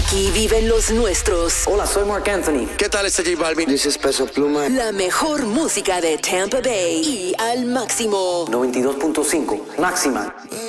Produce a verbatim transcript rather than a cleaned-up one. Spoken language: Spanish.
Aquí viven los nuestros. Hola, soy Marc Anthony. ¿Qué tal, este J Balvin? This is Peso Pluma. La mejor música de Tampa Bay y al máximo. noventa y dos punto cinco, máxima.